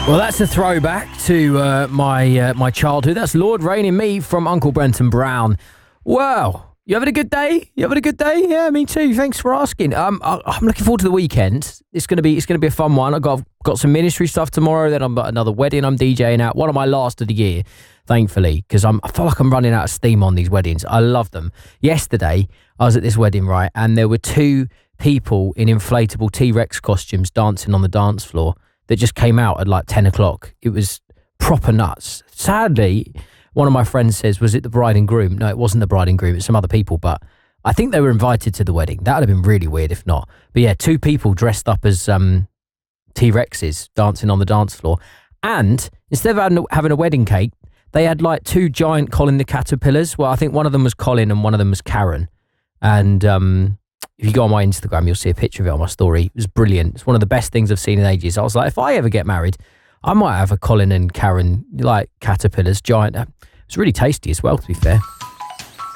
Well, that's a throwback to my childhood. That's Lord Rain in Me from Uncle Brenton Brown. Wow. You having a good day? You having a good day? Yeah, me too. Thanks for asking. I'm looking forward to the weekend. It's gonna be a fun one. I've got some ministry stuff tomorrow. Then I've got another wedding I'm DJing at. One of my last of the year, thankfully, because I feel like I'm running out of steam on these weddings. I love them. Yesterday, I was at this wedding, right, and there were two people in inflatable T-Rex costumes dancing on the dance floor that just came out at like 10 o'clock. It was proper nuts. Sadly, one of my friends says, was it the bride and groom? No, it wasn't the bride and groom. It's some other people, but I think they were invited to the wedding. That would have been really weird if not. But yeah, two people dressed up as T-Rexes dancing on the dance floor. And instead of having a wedding cake, they had like two giant Colin the Caterpillars. Well, I think one of them was Colin and one of them was Karen. And if you go on my Instagram, you'll see a picture of it on my story. It was brilliant. It's one of the best things I've seen in ages. I was like, if I ever get married, I might have a Colin and Karen, like caterpillars, giant. It's really tasty as well, to be fair.